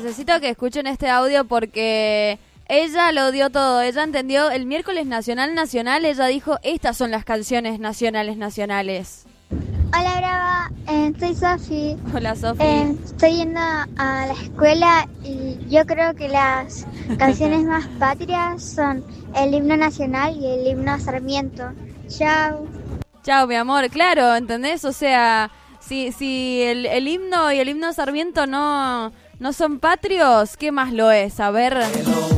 necesito que escuchen este audio porque ella lo dio todo. Ella entendió el miércoles nacional, ella dijo, estas son las canciones nacionales. Hola, Brava, soy Sofi. Hola, Sofi. Estoy yendo a la escuela y yo creo que las canciones más patrias son el himno nacional y el himno Sarmiento. Chao. Chao, mi amor. Claro, ¿entendés? O sea, si el himno y el himno Sarmiento no son patrios, ¿qué más lo es? A ver...